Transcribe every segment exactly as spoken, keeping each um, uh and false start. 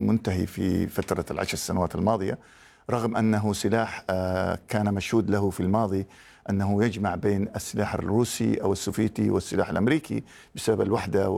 المنتهي في فترة العشر سنوات الماضية، رغم أنه سلاح كان مشهود له في الماضي أنه يجمع بين السلاح الروسي أو السوفيتي والسلاح الأمريكي بسبب الوحدة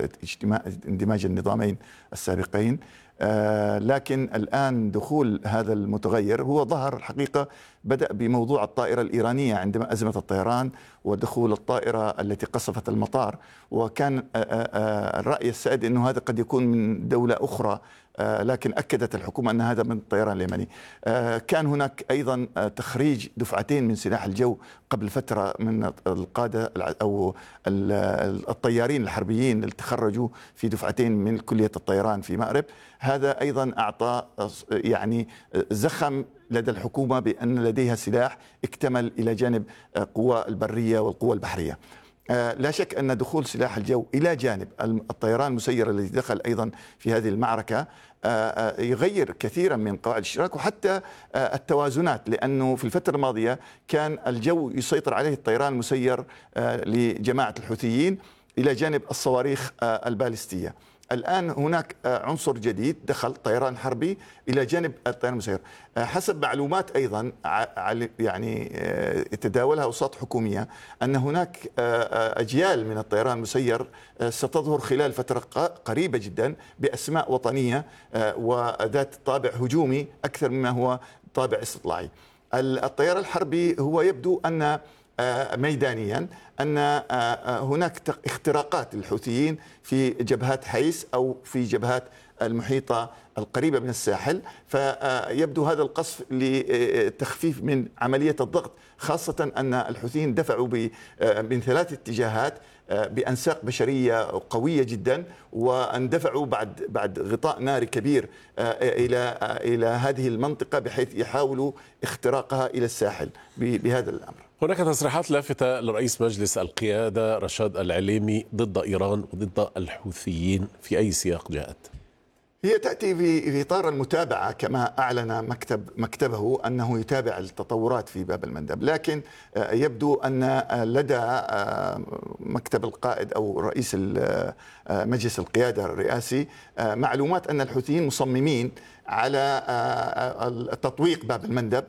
واندماج النظامين السابقين. آه لكن الآن دخول هذا المتغير هو ظهر الحقيقة بدأ بموضوع الطائرة الإيرانية عندما أزمة الطيران ودخول الطائرة التي قصفت المطار، وكان آه آه الرأي السائد أنه هذا قد يكون من دولة أخرى، آه لكن أكدت الحكومة أن هذا من الطيران اليمني. آه كان هناك أيضا آه تخريج دفعتين من سلاح الجو قبل فترة من القادة أو الطيارين الحربيين اللي تخرجوا في دفعتين من كلية الطيران في مأرب. هذا أيضا أعطى يعني زخم لدى الحكومة بأن لديها سلاح اكتمل إلى جانب قوى البرية والقوى البحرية. لا شك أن دخول سلاح الجو إلى جانب الطيران المسير الذي دخل أيضا في هذه المعركة يغير كثيرا من قواعد الاشتراك وحتى التوازنات، لأنه في الفترة الماضية كان الجو يسيطر عليه الطيران المسير لجماعة الحوثيين إلى جانب الصواريخ البالستية. الآن هناك عنصر جديد دخل طيران حربي إلى جانب الطيران المسير. حسب معلومات أيضا يعني تداولها أوساط حكومية أن هناك أجيال من الطيران المسير ستظهر خلال فترة قريبة جدا بأسماء وطنية وذات طابع هجومي أكثر مما هو طابع استطلاعي. الطيران الحربي هو يبدو أن ميدانيا أن هناك اختراقات للحوثيين في جبهات حيس أو في جبهات المحيطة القريبة من الساحل، فيبدو هذا القصف لتخفيف من عملية الضغط، خاصة أن الحوثيين دفعوا من ثلاث اتجاهات بأنساق بشرية قوية جدا، واندفعوا بعد بعد غطاء ناري كبير إلى إلى هذه المنطقة بحيث يحاولوا اختراقها إلى الساحل بهذا الأمر. هناك تصريحات لافتة لرئيس مجلس القيادة رشاد العليمي ضد إيران وضد الحوثيين، في أي سياق جاءت؟ هي تأتي في إطار المتابعة، كما أعلن مكتب مكتبه أنه يتابع التطورات في باب المندب، لكن يبدو أن لدى مكتب القائد أو رئيس مجلس القيادة الرئاسي معلومات أن الحوثيين مصممين على تطويق باب المندب،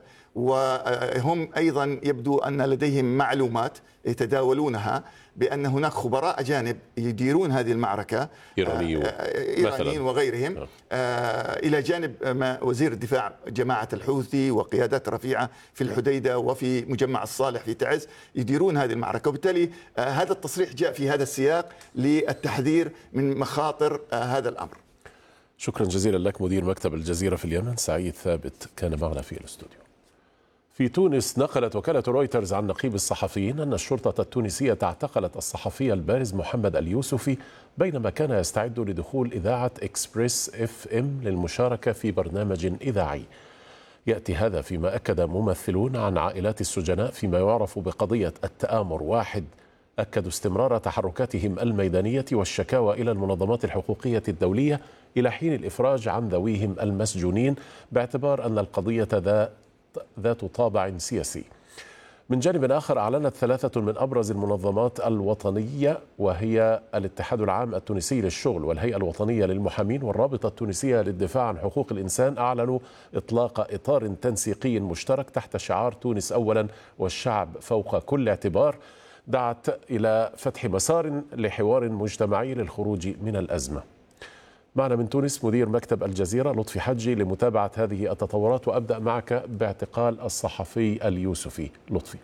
وهم أيضا يبدو أن لديهم معلومات يتداولونها بأن هناك خبراء أجانب يديرون هذه المعركة، إيرانيون إيرانيين وغيرهم، آه إلى جانب ما وزير الدفاع جماعة الحوثي وقيادات رفيعة في الحديدة وفي مجمع الصالح في تعز يديرون هذه المعركة، وبالتالي آه هذا التصريح جاء في هذا السياق للتحذير من مخاطر آه هذا الأمر. شكرا جزيلا لك مدير مكتب الجزيرة في اليمن سعيد ثابت كان معنا في الاستوديو. في تونس نقلت وكالة رويترز عن نقيب الصحفيين أن الشرطة التونسية اعتقلت الصحفي البارز محمد اليوسفي بينما كان يستعد لدخول إذاعة إكسبريس اف ام للمشاركة في برنامج إذاعي. يأتي هذا فيما أكد ممثلون عن عائلات السجناء فيما يعرف بقضية التآمر واحد أكدوا استمرار تحركاتهم الميدانية والشكاوى إلى المنظمات الحقوقية الدولية إلى حين الإفراج عن ذويهم المسجونين باعتبار أن القضية ذا ذات طابع سياسي. من جانب آخر أعلنت ثلاثة من أبرز المنظمات الوطنية وهي الاتحاد العام التونسي للشغل والهيئة الوطنية للمحامين والرابطة التونسية للدفاع عن حقوق الإنسان أعلنوا إطلاق إطار تنسيقي مشترك تحت شعار تونس أولا والشعب فوق كل اعتبار، دعت إلى فتح مسار لحوار مجتمعي للخروج من الأزمة. معنا من تونس مدير مكتب الجزيرة لطفي حجي لمتابعة هذه التطورات، وأبدأ معك باعتقال الصحفي اليوسفي. لطفي.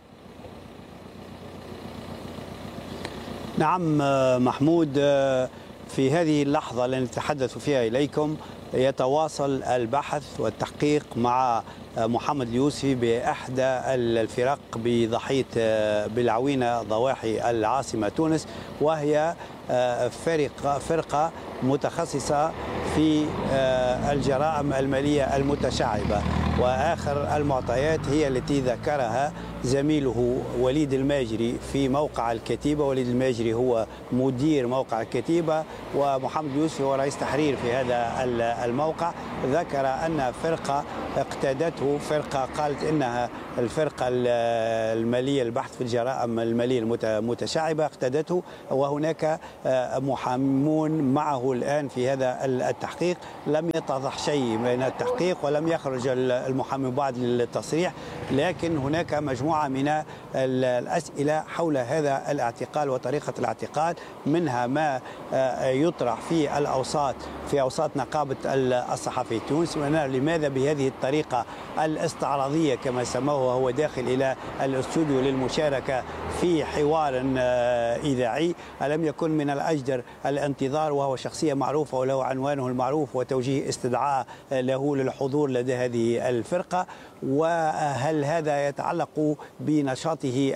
نعم محمود، في هذه اللحظة التي نتحدث فيها إليكم يتواصل البحث والتحقيق مع محمد اليوسفي بإحدى الفرق بضاحية بالعوينة ضواحي العاصمة تونس، وهي فرقة فرقة متخصصة في الجرائم المالية المتشعبة، وآخر المعطيات هي التي ذكرها زميله وليد الماجري في موقع الكتيبة. وليد الماجري هو مدير موقع الكتيبة، ومحمد اليوسفي هو رئيس تحرير في هذا الموقع. ذكر أن فرقة اقتادته، فرقة قالت إنها الفرقة المالية البحث في الجرائم المالية المتشعبة اقتادته، وهناك محامون معه الآن في هذا التحقيق. لم يتضح شيء من التحقيق ولم يخرج المحامي بعد للتصريح، لكن هناك مجموعة من الأسئلة حول هذا الاعتقال وطريقة الاعتقال، منها ما يطرح في الأوساط في أوساط نقابة الصحفي تونس، لماذا بهذه الطريقة الاستعراضية كما سموه، وهو داخل إلى الاستوديو للمشاركة في حوار إذاعي. ألم يكن من الأجدر الانتظار، وهو شخصية معروفة وله عنوانه المعروف وتوجيه استدعاء له للحضور لدى هذه الفرقة؟ وهل هذا يتعلق بنشاطه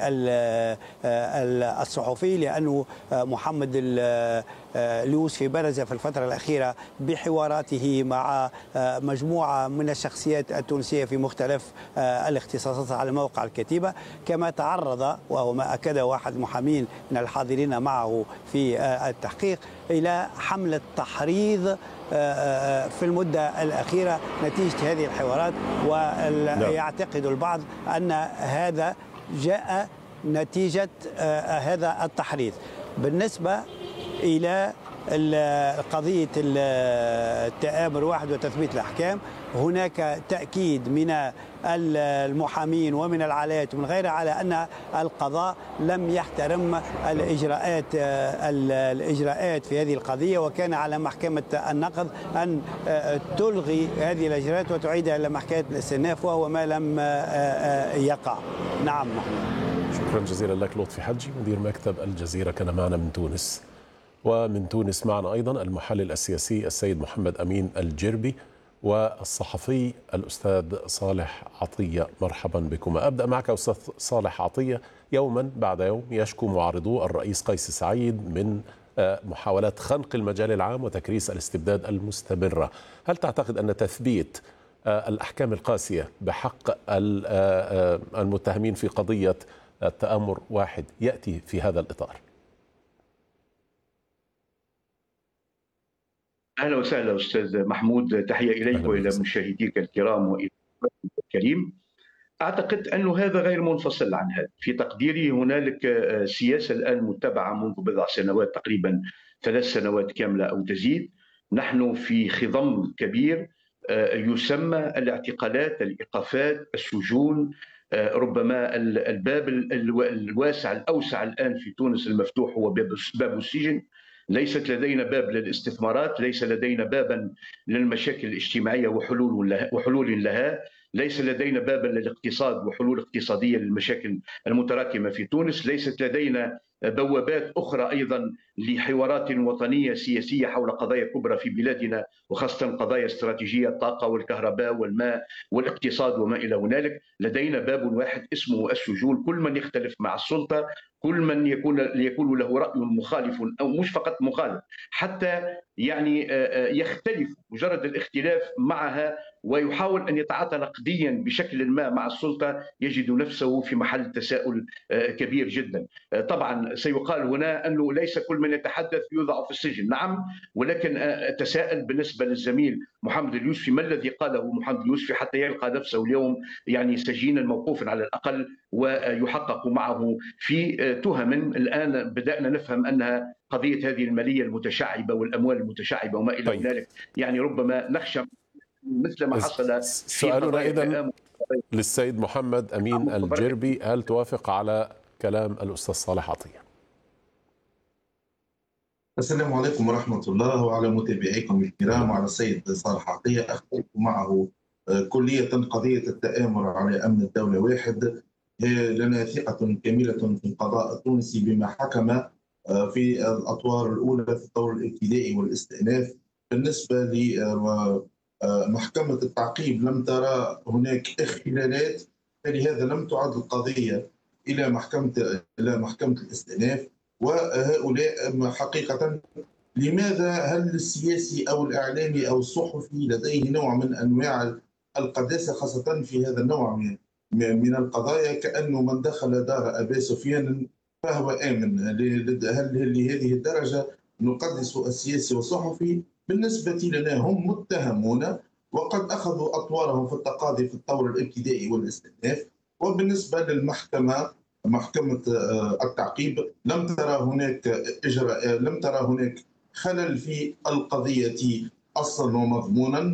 الصحفي؟ لأنه محمد اليوسفي برز في الفترة الأخيرة بحواراته مع مجموعة من الشخصيات التونسية في مختلف الاختصاصات على موقع الكتيبة، كما تعرض، وهو ما أكده واحد المحامين من الحاضرين معه في التحقيق، إلى حملة تحريض في المدة الأخيرة نتيجة هذه الحوارات. ويعتقد البعض أن هذا جاء نتيجة هذا التحريض. بالنسبة إلى قضية التآمر واحد وتثبيت الأحكام، هناك تأكيد من المحامين ومن العائلات ومن غيرها على أن القضاء لم يحترم الإجراءات الإجراءات في هذه القضية، وكان على محكمة النقض أن تلغي هذه الإجراءات وتعيدها إلى محكمة الاستئناف، وهو ما لم يقع. نعم محمد. شكرا جزيلا لك لطفي حجي مدير مكتب الجزيرة، كان معنا من تونس. ومن تونس معنا أيضا المحلل السياسي السيد محمد أمين الجربي والصحفي الأستاذ صالح عطية. مرحبا بكما. أبدأ معك أستاذ صالح عطية. يوما بعد يوم يشكو معارضو الرئيس قيس سعيد من محاولات خنق المجال العام وتكريس الاستبداد المستمرة. هل تعتقد أن تثبيت الأحكام القاسية بحق المتهمين في قضية التآمر واحد يأتي في هذا الإطار؟ أهلا وسهلا أستاذ محمود، تحية إليك وإلى مشاهديك الكرام وإلى الكريم. أعتقد أن هذا غير منفصل عن هذا. في تقديري هنالك سياسة الآن متبعة منذ بضع سنوات، تقريبا ثلاث سنوات كاملة أو تزيد. نحن في خضم كبير يسمى الاعتقالات، الإيقافات، السجون. ربما الباب الواسع الأوسع الآن في تونس المفتوح هو باب السجن. ليست لدينا باب للاستثمارات، ليس لدينا بابا للمشاكل الاجتماعية وحلول لها, وحلول لها. ليس لدينا بابا للاقتصاد وحلول اقتصادية للمشاكل المتراكمة في تونس. ليست لدينا بوابات أخرى أيضا لحوارات وطنية سياسية حول قضايا كبرى في بلادنا، وخاصة قضايا استراتيجية، الطاقة والكهرباء والماء والاقتصاد وما إلى هنالك. لدينا باب واحد اسمه السجون. كل من يختلف مع السلطة، كل من يكون يكون له رأي مخالف أو مش فقط مخالف، حتى يعني يختلف، مجرد الاختلاف معها ويحاول أن يتعاطى نقديا بشكل ما مع السلطة، يجد نفسه في محل تساؤل كبير جدا. طبعا سيقال هنا أنه ليس كل من يتحدث يوضع في السجن، نعم، ولكن أتساءل بالنسبة للزميل محمد اليوسفي، ما الذي قاله محمد اليوسفي حتى يلقى نفسه اليوم يعني سجينا موقوفا على الأقل ويحقق معه في تهم الآن بدأنا نفهم أنها قضية هذه المالية المتشعبة والأموال المتشعبة وما إلى ذلك. طيب. يعني ربما نخشى مثل ما حصل. سؤالنا إذن للسيد محمد أمين الجربي، هل توافق على كلام الأستاذ صالح عطية؟ السلام عليكم ورحمة الله وعلى متابعيكم الكرام وعلى السيد صالح عطية. أختلف معه كلية. قضية التآمر على أمن الدولة واحد، لنا ثقة كاملة في القضاء التونسي بما حكم في الأطوار الأولى في الطور الابتدائي والاستئناف. بالنسبة لمحكمة التعقيب لم ترى هناك اختلالات، فلهذا لم تعد القضية إلى محكمة إلى محكمة الاستئناف. وهؤلاء حقيقة لماذا هل السياسي أو الإعلامي أو الصحفي لديه نوع من أنواع القداسة، خاصة في هذا النوع من من القضايا كأنه من دخل دار أبي سفيان فهو آمن. هل لهذه الدرجة نقدس السياسي والصحفي؟ بالنسبة لنا هم متهمون وقد أخذوا أطوارهم في التقاضي في الطور الابتدائي والاستئناف. وبالنسبة للمحكمة، محكمة التعقيب، لم ترى هناك إجراء، لم ترى هناك خلل في القضية أصلا ومضمونا.